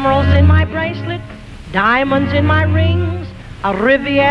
emeralds in my bracelet, diamonds in my rings, a Riviera